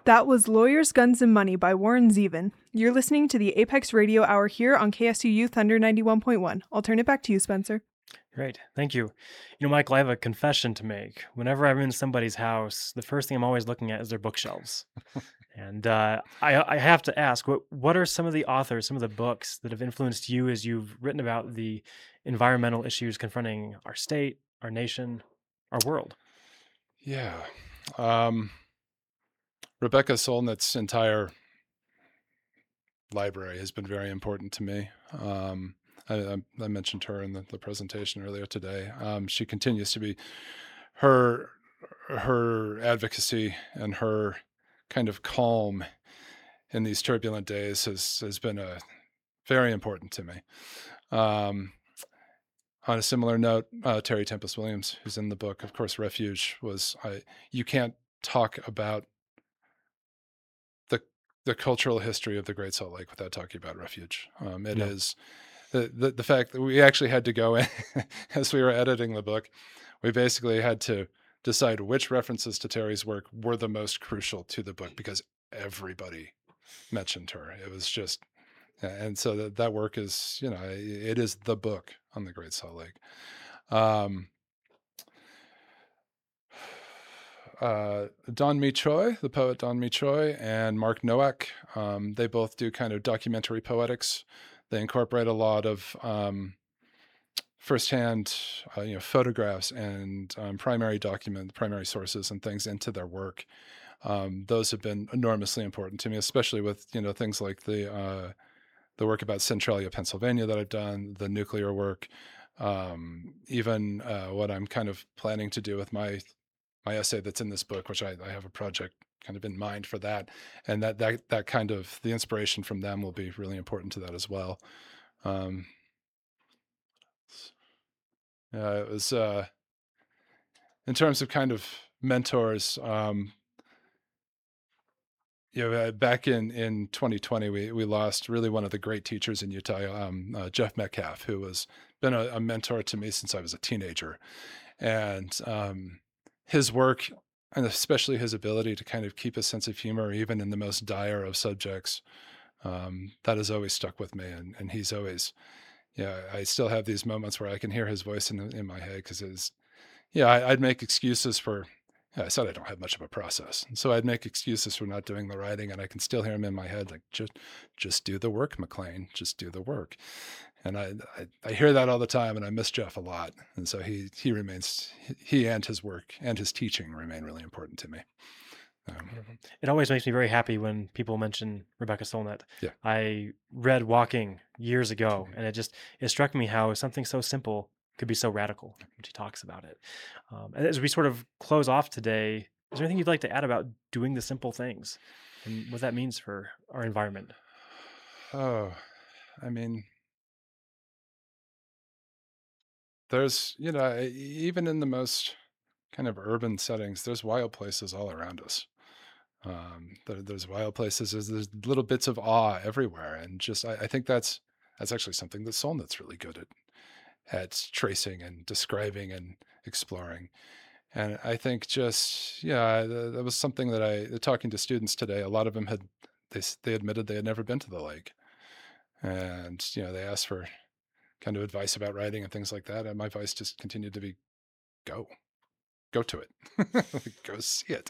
That was Lawyers, Guns, and Money by Warren Zevon. You're listening to the Apex Radio Hour here on KSUU Thunder 91.1. I'll turn it back to you, Spencer. Great. Thank you. Michael, I have a confession to make. Whenever I'm in somebody's house, the first thing I'm always looking at is their bookshelves. And I have to ask, what are some of the authors, some of the books that have influenced you as you've written about the environmental issues confronting our state, our nation, our world? Yeah. Rebecca Solnit's entire library has been very important to me. I mentioned her in the presentation earlier today. She continues to be her advocacy and her kind of calm in these turbulent days has been very important to me. On a similar note, Terry Tempest Williams, who's in the book, of course, Refuge you can't talk about the cultural history of the Great Salt Lake without talking about Refuge. It is the fact that we actually had to go in as we were editing the book, we basically had to decide which references to Terry's work were the most crucial to the book because everybody mentioned her. It was just, and so that work is, it is the book on the Great Salt Lake. Don Mi Choi, the poet Don Mi Choi, and Mark Nowak, they both do kind of documentary poetics. They incorporate a lot of firsthand, photographs and primary sources and things into their work. Those have been enormously important to me, especially with things like the work about Centralia, Pennsylvania that I've done, the nuclear work, even what I'm kind of planning to do with my essay that's in this book, which I have a project kind of in mind for that. And that kind of the inspiration from them will be really important to that as well. It was, in terms of kind of mentors, back in 2020, we lost really one of the great teachers in Utah, Jeff Metcalf, who has been a mentor to me since I was a teenager. And his work, and especially his ability to kind of keep a sense of humor, even in the most dire of subjects, that has always stuck with me. And he's always, I still have these moments where I can hear his voice in my head because I'd make excuses for, I said I don't have much of a process. And so I'd make excuses for not doing the writing, and I can still hear him in my head, like, just do the work, McLean, just do the work. And I hear that all the time, and I miss Jeff a lot. And so he remains, he and his work and his teaching remain really important to me. It always makes me very happy when people mention Rebecca Solnit. Yeah. I read Walking years ago, and it struck me how something so simple could be so radical when she talks about it. As we sort of close off today, is there anything you'd like to add about doing the simple things and what that means for our environment? Oh, I mean, there's, even in the most kind of urban settings, there's wild places all around us. There's wild places. There's little bits of awe everywhere, and just I think that's actually something that Solnit's really good at tracing and describing and exploring. And I think just that was something that talking to students today, a lot of them they admitted they had never been to the lake, and they asked for kind of advice about writing and things like that, and my advice just continued to be go to it. Go see it.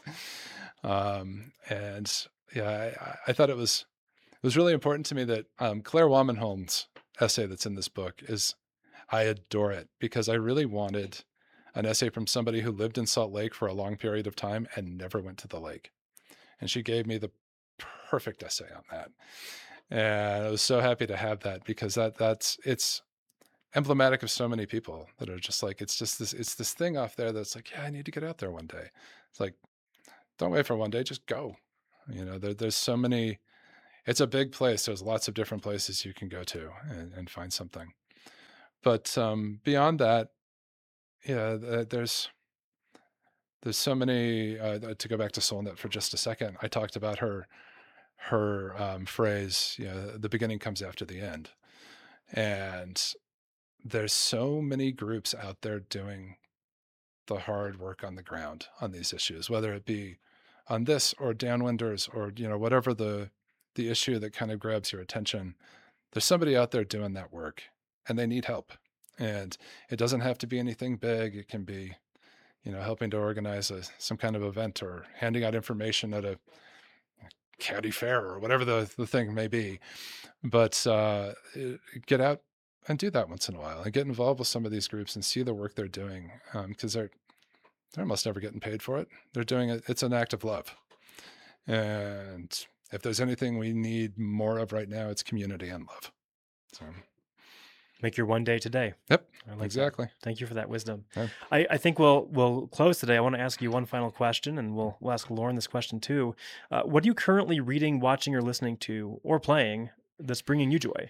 And I thought it was really important to me that Claire Wamenholm's essay that's in this book I adore it because I really wanted an essay from somebody who lived in Salt Lake for a long period of time and never went to the lake. And she gave me the perfect essay on that. And I was so happy to have that because it's emblematic of so many people that are just like, it's this thing off there that's like, I need to get out there one day. It's like, don't wait for one day, just go. There's so many, it's a big place. There's lots of different places you can go to and find something. But beyond that, there's so many, to go back to Solnit for just a second, I talked about her phrase, the beginning comes after the end. And there's so many groups out there doing the hard work on the ground on these issues, whether it be on this or downwinders or, whatever the issue that kind of grabs your attention. There's somebody out there doing that work and they need help. And it doesn't have to be anything big. It can be, helping to organize some kind of event or handing out information at a county fair or whatever the thing may be. But get out and do that once in a while and get involved with some of these groups and see the work they're doing, because they're almost never getting paid for it. They're doing it. It's an act of love. And if there's anything we need more of right now, it's community and love. So make your one day today. Yep, I like exactly. That. Thank you for that wisdom. Yeah. I think we'll close today. I want to ask you one final question, and we'll ask Lauren this question too. What are you currently reading, watching, or listening to, or playing that's bringing you joy?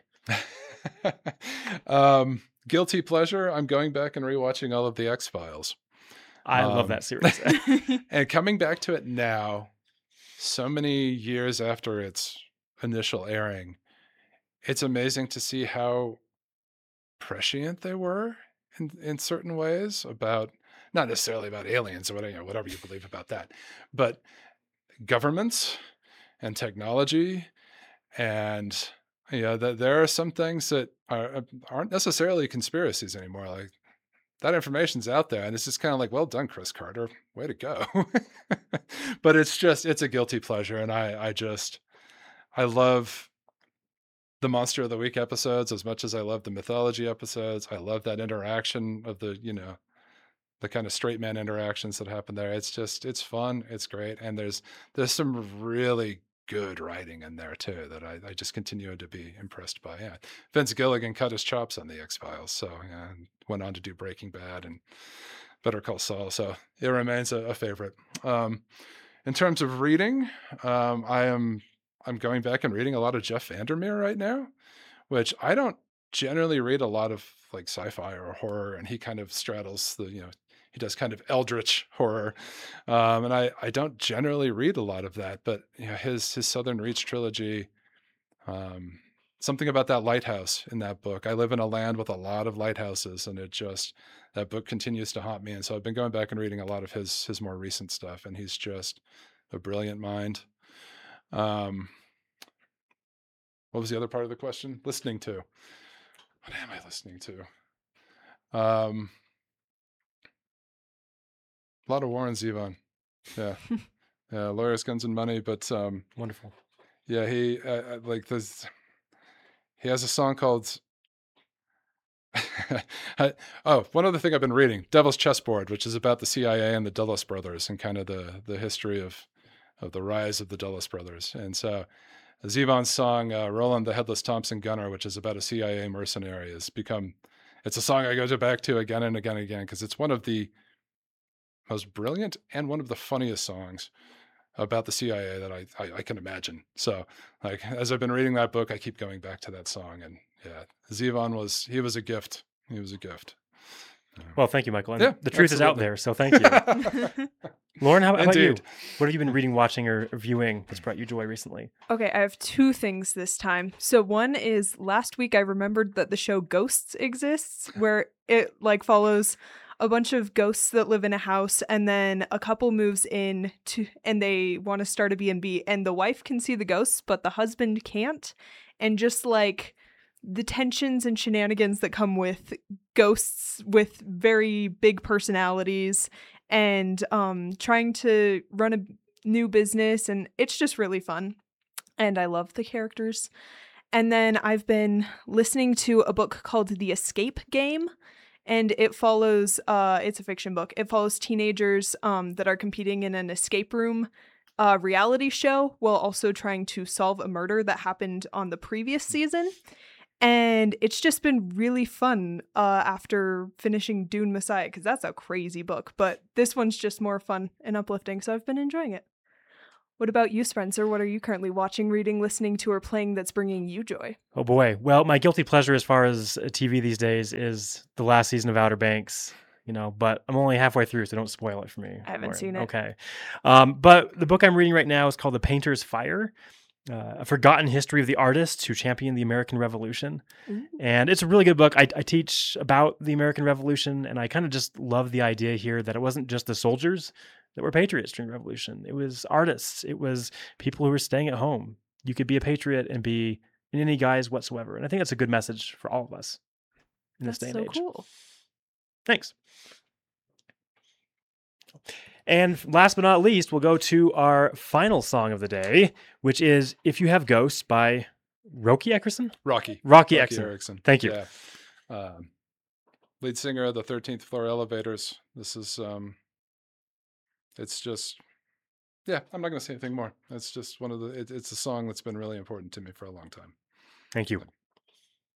Guilty pleasure. I'm going back and rewatching all of the X-Files. I love that series. And coming back to it now, so many years after its initial airing, it's amazing to see how prescient they were in certain ways, about not necessarily about aliens or whatever you believe about that, but governments and technology. And there are some things that aren't necessarily conspiracies anymore. Like, that information's out there, and it's just kind of like, well done, Chris Carter, way to go. But it's a guilty pleasure, and I love the Monster of the Week episodes as much as I love the mythology episodes. I love that interaction of the kind of straight man interactions that happen there. It's fun, it's great, and there's some really good writing in there too that I just continue to be impressed by. Yeah, Vince Gilligan cut his chops on the X-Files, so went on to do Breaking Bad and Better Call Saul, so it remains a favorite. In terms of reading, I'm going back and reading a lot of Jeff Vandermeer right now, which I don't generally read a lot of like sci-fi or horror, and he kind of straddles the, he does kind of eldritch horror. And I don't generally read a lot of that, but his Southern Reach trilogy, something about that lighthouse in that book. I live in a land with a lot of lighthouses, and that book continues to haunt me. And so I've been going back and reading a lot of his more recent stuff, and he's just a brilliant mind. What was the other part of the question? Listening to. What am I listening to? A lot of Warren Zevon. Yeah. Yeah, Lawyers, Guns, and Money. But wonderful. Yeah, he like this. He has a song called one other thing I've been reading, Devil's Chessboard, which is about the CIA and the Dulles brothers and kind of the history of the rise of the Dulles brothers. And so Zevon's song, Roland the Headless Thompson Gunner, which is about a CIA mercenary, it's a song I go back to again and again and again, because it's one of the most brilliant and one of the funniest songs about the CIA that I can imagine. So like, as I've been reading that book, I keep going back to that song. And yeah, Zevon was a gift. He was a gift. Well, thank you, Michael. And yeah, the truth is out there, so thank you. Lauren, how about you? What have you been reading, watching, or viewing that's brought you joy recently? Okay, I have two things this time. So one is, last week I remembered that the show Ghosts exists, where it like follows a bunch of ghosts that live in a house, and then a couple moves in and they want to start a B&B, and the wife can see the ghosts, but the husband can't. And just like the tensions and shenanigans that come with ghosts with very big personalities and trying to run a new business, and it's just really fun. And I love the characters. And then I've been listening to a book called The Escape Game, and it follows, it's a fiction book. It follows teenagers that are competing in an escape room reality show while also trying to solve a murder that happened on the previous season. And it's just been really fun after finishing Dune Messiah, because that's a crazy book. But this one's just more fun and uplifting, so I've been enjoying it. What about you, Spencer? What are you currently watching, reading, listening to, or playing that's bringing you joy? Oh boy. Well, my guilty pleasure as far as TV these days is the last season of Outer Banks, but I'm only halfway through, so don't spoil it for me. I haven't seen it. Okay. But the book I'm reading right now is called The Painter's Fire. A forgotten history of the artists who championed the American Revolution. Ooh. And it's a really good book. I teach about the American Revolution, and I kind of just love the idea here that it wasn't just the soldiers that were patriots during the Revolution. It was artists. It was people who were staying at home. You could be a patriot and be in any guise whatsoever. And I think that's a good message for all of us in this That's day and so age. cool. Thanks. And last but not least, we'll go to our final song of the day, which is If You Have Ghosts by Rocky Eckerson? Rocky Erickson. Thank you. Yeah. Lead singer of the 13th Floor Elevators. This is, it's just, yeah, I'm not going to say anything more. It's just it's a song that's been really important to me for a long time. Thank you.